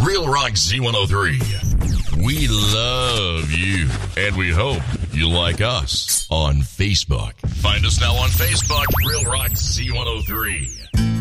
Real Rock Z103. We love you, and we hope you like us on Facebook. Find us now on Facebook, Real Rock Z103.